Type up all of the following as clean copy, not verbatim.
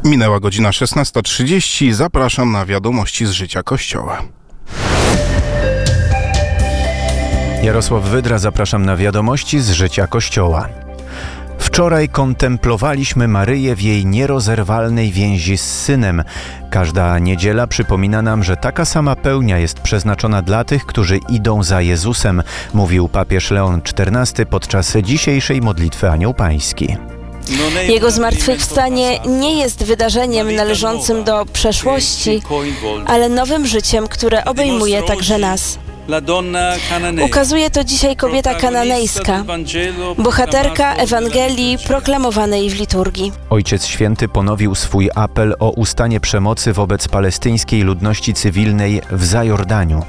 Minęła godzina 16:30. Zapraszam na wiadomości z życia Kościoła. Jarosław Wydra, zapraszam na wiadomości z życia Kościoła. Wczoraj kontemplowaliśmy Maryję w jej nierozerwalnej więzi z Synem. Każda niedziela przypomina nam, że taka sama pełnia jest przeznaczona dla tych, którzy idą za Jezusem, mówił papież Leon XIV podczas dzisiejszej modlitwy Anioł Pański. Jego zmartwychwstanie nie jest wydarzeniem należącym do przeszłości, ale nowym życiem, które obejmuje także nas. Ukazuje to dzisiaj kobieta kananejska, bohaterka Ewangelii proklamowanej w liturgii. Ojciec Święty ponowił swój apel o ustanie przemocy wobec palestyńskiej ludności cywilnej w Zajordaniu.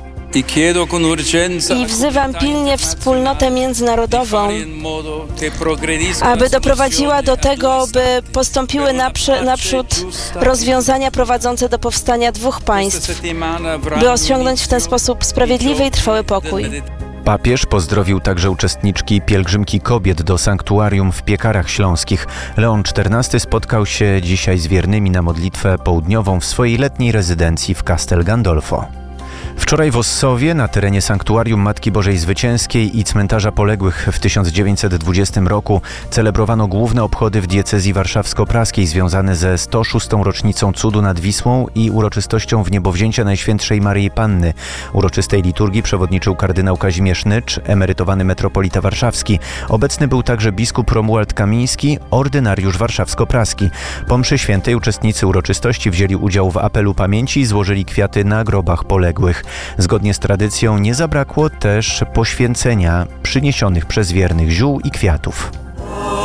I wzywam pilnie wspólnotę międzynarodową, aby doprowadziła do tego, by postąpiły naprzód rozwiązania prowadzące do powstania dwóch państw, by osiągnąć w ten sposób sprawiedliwy i trwały pokój. Papież pozdrowił także uczestniczki pielgrzymki kobiet do sanktuarium w Piekarach Śląskich. Leon XIV spotkał się dzisiaj z wiernymi na modlitwę południową w swojej letniej rezydencji w Castel Gandolfo. Wczoraj w Ossowie, na terenie Sanktuarium Matki Bożej Zwycięskiej i Cmentarza Poległych w 1920 roku, celebrowano główne obchody w diecezji warszawsko-praskiej związane ze 106. rocznicą Cudu nad Wisłą i uroczystością wniebowzięcia Najświętszej Maryi Panny. Uroczystej liturgii przewodniczył kardynał Kazimierz Nycz, emerytowany metropolita warszawski. Obecny był także biskup Romuald Kamiński, ordynariusz warszawsko-praski. Po mszy świętej uczestnicy uroczystości wzięli udział w apelu pamięci i złożyli kwiaty na grobach poległych. Zgodnie z tradycją nie zabrakło też poświęcenia przyniesionych przez wiernych ziół i kwiatów.